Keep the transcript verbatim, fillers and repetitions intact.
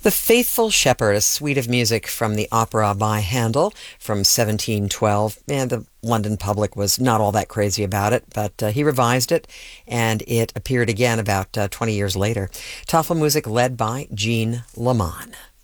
The Faithful Shepherd, a suite of music from the opera by Handel from seventeen twelve. And the London public was not all that crazy about it, but uh, he revised it, and it appeared again about uh, twenty years later. Tafelmusik led by Jean Laman.